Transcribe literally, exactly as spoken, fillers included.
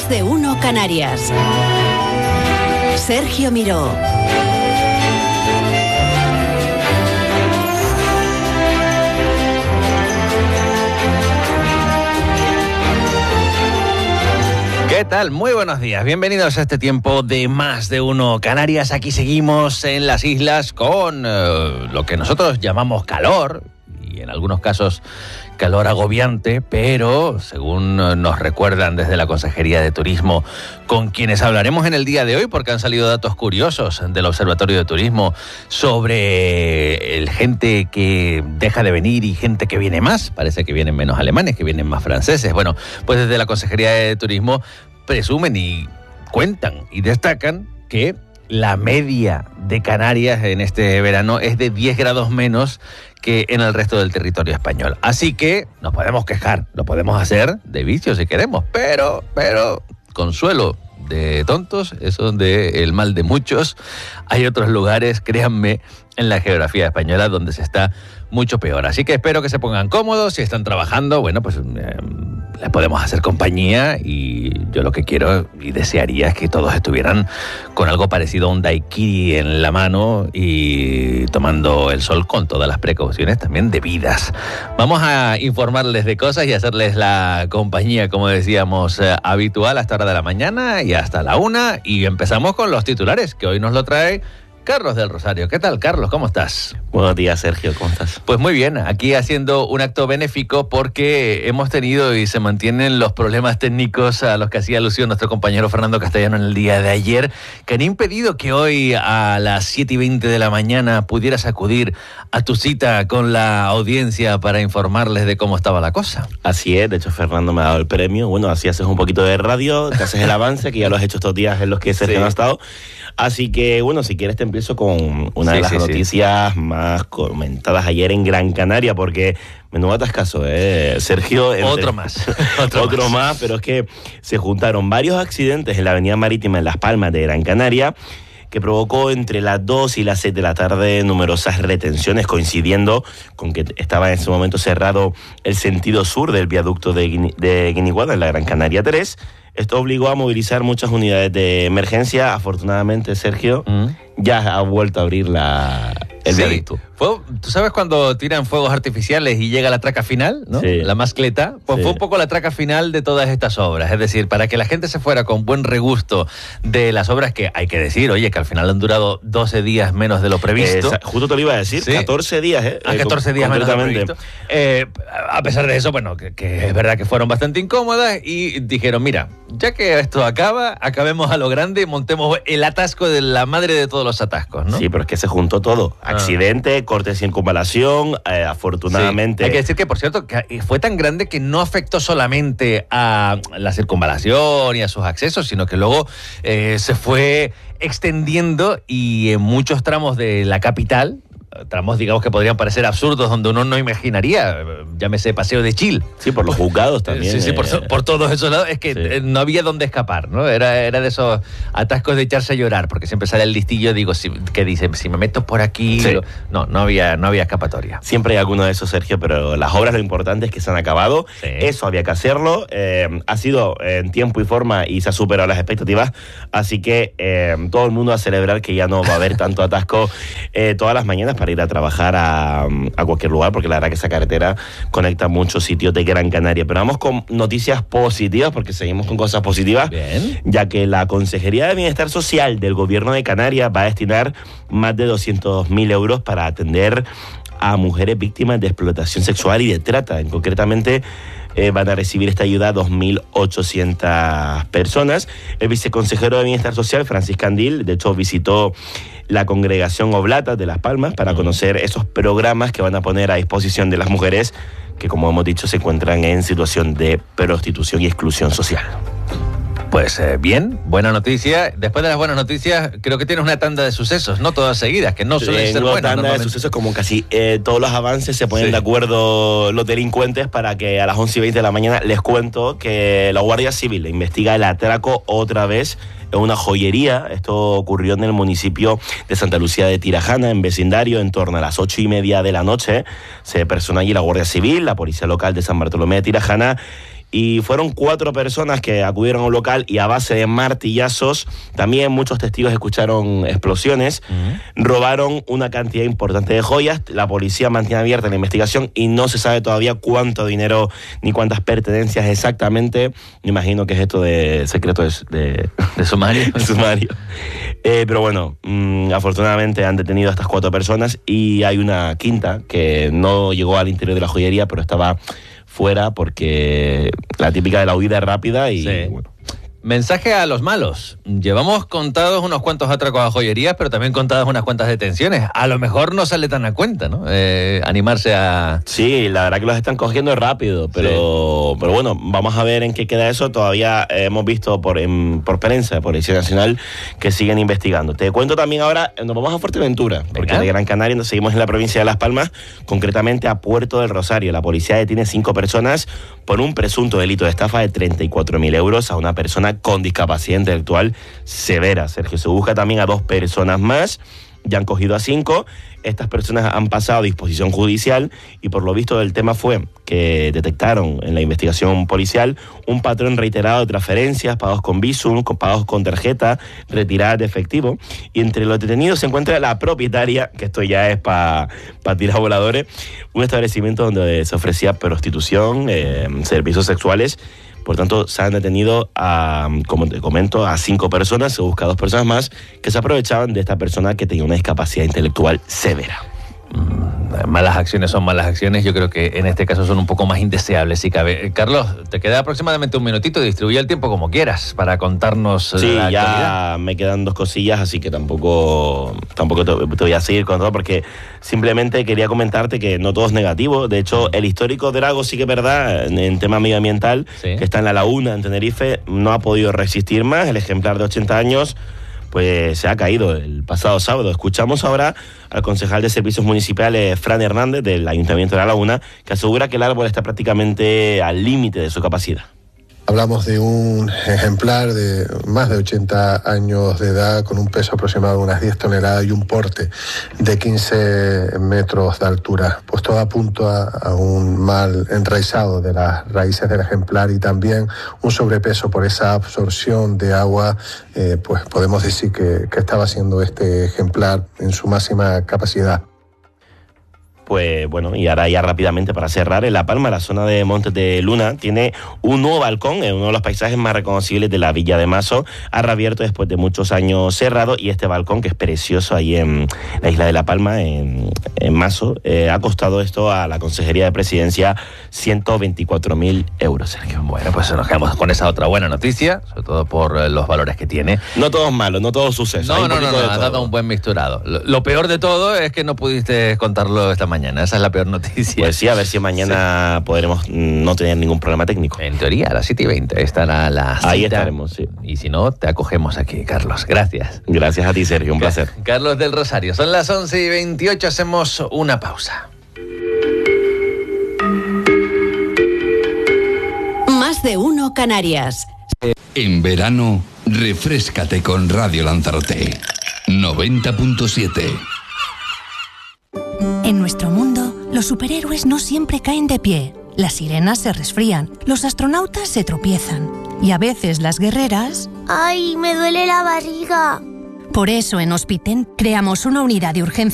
Más de Uno Canarias. Sergio Miró. ¿Qué tal? Muy buenos días. Bienvenidos a este tiempo de Más de Uno Canarias. Aquí seguimos en las islas con eh, lo que nosotros llamamos calor, y en algunos casos calor agobiante, pero según nos recuerdan desde la Consejería de Turismo, con quienes hablaremos en el día de hoy, porque han salido datos curiosos del Observatorio de Turismo sobre el gente que deja de venir y gente que viene más. Parece que vienen menos alemanes, que vienen más franceses. Bueno, pues desde la Consejería de Turismo presumen y cuentan y destacan que la media de Canarias en este verano es de diez grados menos que en el resto del territorio español. Así que nos podemos quejar, lo podemos hacer de vicio si queremos, pero, pero, consuelo de tontos, eso de el mal de muchos. Hay otros lugares, créanme, en la geografía española donde se está mucho peor. Así que espero que se pongan cómodos. Si están trabajando, bueno, pues eh, les podemos hacer compañía, y yo lo que quiero y desearía es que todos estuvieran con algo parecido a un daiquiri en la mano y tomando el sol con todas las precauciones también debidas. Vamos a informarles de cosas y hacerles la compañía, como decíamos, eh, habitual hasta hora de la mañana y hasta la una, y empezamos con los titulares, que hoy nos lo trae Carlos del Rosario. ¿Qué tal, Carlos? ¿Cómo estás? Buenos días, Sergio. ¿Cómo estás? Pues muy bien, aquí haciendo un acto benéfico porque hemos tenido y se mantienen los problemas técnicos a los que hacía alusión nuestro compañero Fernando Castellano en el día de ayer, que han impedido que hoy a las siete y veinte de la mañana pudieras acudir a tu cita con la audiencia para informarles de cómo estaba la cosa. Así es, de hecho Fernando me ha dado el premio. Bueno, así haces un poquito de radio, te haces el avance, que ya lo has hecho estos días en los que Sergio Sí. no ha estado. Así que, bueno, si quieres te empiezo con una Sí, de las sí, noticias sí. más comentadas ayer en Gran Canaria, porque menudo atascazo, ¿eh, Sergio? Entre... Otro más. Otro, Otro más. más, pero es que se juntaron varios accidentes en la avenida marítima en Las Palmas de Gran Canaria, que provocó entre las dos y las seis de la tarde numerosas retenciones, coincidiendo con que estaba en ese momento cerrado el sentido sur del viaducto de, Guini, de Guiniguada en la Gran Canaria tres. Esto obligó a movilizar muchas unidades de emergencia. Afortunadamente, Sergio, mm. ya ha vuelto a abrir la, el sí. viaducto. Fue, ¿tú sabes cuando tiran fuegos artificiales y llega la traca final, ¿no? Sí. La mascleta. Pues sí. fue un poco la traca final de todas estas obras. Es decir, para que la gente se fuera con buen regusto de las obras, que hay que decir, oye, que al final han durado doce días menos de lo previsto. Eh, justo te lo iba a decir, sí. catorce días, ¿eh? A catorce días menos de lo previsto. Eh, a pesar de eso, bueno, que, que es verdad que fueron bastante incómodas y dijeron, mira, ya que esto acaba, acabemos a lo grande y montemos el atasco de la madre de todos los atascos, ¿no? Sí, pero es que se juntó todo. Accidente, ah. corte de circunvalación, eh, afortunadamente... Sí. Hay que decir que, por cierto, que fue tan grande que no afectó solamente a la circunvalación y a sus accesos, sino que luego eh, se fue extendiendo, y en muchos tramos de la capital, tramos, digamos, que podrían parecer absurdos, donde uno no imaginaría, llámese Paseo de Chil. Sí, por los juzgados también. Sí, sí, eh, por, por todos esos lados. Es que sí. no había dónde escapar, ¿no? Era, era de esos atascos de echarse a llorar, porque siempre sale el listillo, digo, si, que dice, si me meto por aquí... Sí. Lo, no, no había, no había escapatoria. Siempre hay alguno de esos, Sergio, pero las obras lo importante es que se han acabado. Sí. Eso había que hacerlo. Eh, ha sido en tiempo y forma y se ha superado las expectativas. Así que eh, todo el mundo a celebrar que ya no va a haber tanto atasco eh, todas las mañanas para ir a trabajar a, a cualquier lugar, porque la verdad que esa carretera conecta muchos sitios de Gran Canaria. Pero vamos con noticias positivas, porque seguimos con cosas positivas. Bien. Ya que la Consejería de Bienestar Social del Gobierno de Canarias va a destinar más de doscientos mil euros para atender a mujeres víctimas de explotación sexual y de trata. En concretamente, eh, van a recibir esta ayuda dos mil ochocientas personas. El viceconsejero de Bienestar Social, Francis Candil, de hecho visitó la congregación Oblatas de Las Palmas para conocer esos programas que van a poner a disposición de las mujeres que, como hemos dicho, se encuentran en situación de prostitución y exclusión social. Pues eh, bien, buena noticia. Después de las buenas noticias, creo que tienes una tanda de sucesos, no todas seguidas, que no suelen ser buenas. Tanda de sucesos, como casi eh, todos los avances se ponen sí. de acuerdo los delincuentes para que a las once y veinte de la mañana les cuento que la Guardia Civil investiga el atraco otra vez en una joyería. Esto ocurrió en el municipio de Santa Lucía de Tirajana, en vecindario, en torno a las ocho y media de la noche. Se personó allí la Guardia Civil, la Policía Local de San Bartolomé de Tirajana, Y fueron cuatro personas que acudieron a un local y a base de martillazos, también muchos testigos escucharon explosiones, uh-huh. robaron una cantidad importante de joyas. La policía mantiene abierta la investigación y no se sabe todavía cuánto dinero ni cuántas pertenencias exactamente. Me imagino que es esto de secreto de, de, de sumario. de sumario. Eh, pero bueno, mmm, afortunadamente han detenido a estas cuatro personas y hay una quinta que no llegó al interior de la joyería, pero estaba fuera porque la típica de la huida rápida y sí. bueno. Mensaje a los malos. Llevamos contados unos cuantos atracos a joyerías, pero también contadas unas cuantas detenciones. A lo mejor no sale tan a cuenta, ¿no? Eh, animarse a... Sí, la verdad que los están cogiendo rápido, pero, sí. pero bueno, vamos a ver en qué queda eso. Todavía eh, hemos visto por, en, por prensa, por Policía Nacional, que siguen investigando. Te cuento también ahora, nos vamos a Fuerteventura, porque Venga. de Gran Canaria nos seguimos en la provincia de Las Palmas, concretamente a Puerto del Rosario. La policía detiene cinco personas por un presunto delito de estafa de treinta y cuatro mil euros a una persona con discapacidad intelectual severa. Sergio, se busca también a dos personas más, ya han cogido a cinco. Estas personas han pasado a disposición judicial y por lo visto el tema fue que detectaron en la investigación policial un patrón reiterado de transferencias, pagos con Bizum, pagos con tarjeta, retiradas de efectivo, y entre los detenidos se encuentra la propietaria, que esto ya es para pa tirar voladores, un establecimiento donde se ofrecía prostitución, eh, servicios sexuales. Por tanto, se han detenido, a, como te comento, a cinco personas. Se busca a dos personas más que se aprovechaban de esta persona que tenía una discapacidad intelectual severa. Mm, malas acciones son malas acciones. Yo creo que en este caso son un poco más indeseables, si cabe. Carlos, te queda aproximadamente un minutito. Distribuye el tiempo como quieras para contarnos sí, la ya actualidad. Me quedan dos cosillas, así que tampoco, tampoco te, te voy a seguir con todo, porque simplemente quería comentarte que no todo es negativo. De hecho, el histórico Drago sí que es verdad, en, en tema medioambiental, sí. que está en La Laguna, en Tenerife, no ha podido resistir más. El ejemplar de ochenta años pues se ha caído el pasado sábado. Escuchamos ahora al concejal de Servicios Municipales, Fran Hernández, del Ayuntamiento de La Laguna, que asegura que el árbol está prácticamente al límite de su capacidad. Hablamos de un ejemplar de más de ochenta años de edad, con un peso aproximado de unas diez toneladas y un porte de quince metros de altura. Pues todo apunta a un mal enraizado de las raíces del ejemplar y también un sobrepeso por esa absorción de agua. Eh, pues podemos decir que, que estaba siendo este ejemplar en su máxima capacidad. Pues bueno, y ahora ya rápidamente para cerrar, en La Palma, la zona de Montes de Luna, tiene un nuevo balcón, en uno de los paisajes más reconocibles de la Villa de Mazo, ha reabierto después de muchos años cerrado, y este balcón, que es precioso ahí en la isla de La Palma, en, en Mazo, eh, ha costado esto a la Consejería de Presidencia ciento veinticuatro mil euros, Sergio. Bueno, pues nos quedamos con esa otra buena noticia, sobre todo por los valores que tiene. No todo es malo, no todo suceso. No, no, no, no, ha dado un buen mixturado. Lo, lo peor de todo es que no pudiste contarlo esta mañana. Esa es la peor noticia. Pues sí, a ver si mañana sí. podremos no tener ningún problema técnico. En teoría, a las siete y veinte estará la cita. Ahí estaremos, sí. Y si no, te acogemos aquí, Carlos. Gracias. Gracias a ti, Sergio. Un placer. Carlos del Rosario. Son las once y veintiocho. Hacemos una pausa. Más de uno Canarias. En verano, refréscate con Radio Lanzarote. noventa punto siete. En nuestro mundo, los superhéroes no siempre caen de pie. Las sirenas se resfrían, los astronautas se tropiezan. Y a veces las guerreras... ¡Ay, me duele la barriga! Por eso en Hospiten creamos una unidad de urgencia